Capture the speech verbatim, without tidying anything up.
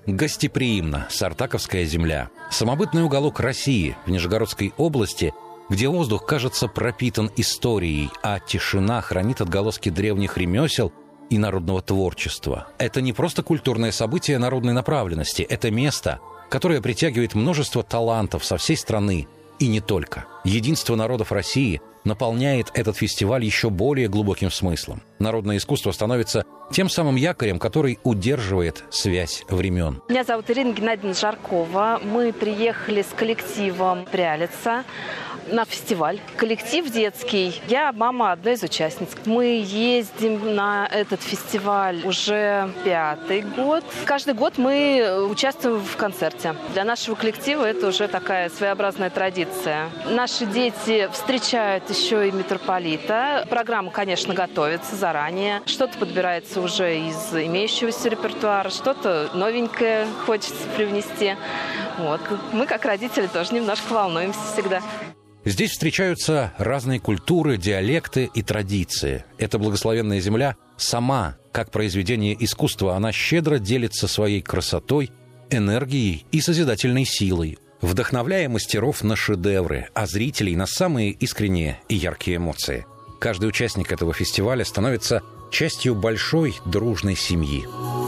Гостеприимна Сартаковская земля. Самобытный уголок России в Нижегородской области, где воздух кажется пропитан историей, а тишина хранит отголоски древних ремесел и народного творчества. Это не просто культурное событие народной направленности, это место, которое притягивает множество талантов со всей страны, и не только. Единство народов России наполняет этот фестиваль еще более глубоким смыслом. Народное искусство становится тем самым якорем, который удерживает связь времен. Меня зовут Ирина Геннадьевна Жаркова. Мы приехали с коллективом «Прялица» на фестиваль. Коллектив детский. Я мама одной из участниц. Мы ездим на этот фестиваль уже пятый год. Каждый год мы участвуем в концерте. Для нашего коллектива это уже такая своеобразная традиция. Наши дети встречают еще и митрополита. Программа, конечно, готовится заранее. Что-то подбирается уже из имеющегося репертуара, что-то новенькое хочется привнести. Вот. Мы, как родители, тоже немножко волнуемся всегда. Здесь встречаются разные культуры, диалекты и традиции. Эта благословенная земля сама, как произведение искусства, она щедро делится своей красотой, энергией и созидательной силой, вдохновляя мастеров на шедевры, а зрителей на самые искренние и яркие эмоции. Каждый участник этого фестиваля становится частью большой дружной семьи.